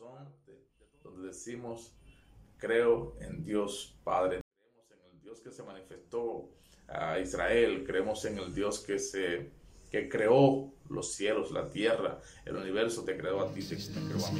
corazón, donde decimos, creo en Dios Padre, creemos en el Dios que se manifestó a Israel, creemos en el Dios que creó los cielos, la tierra, el universo, te creó a ti, te creó a mí.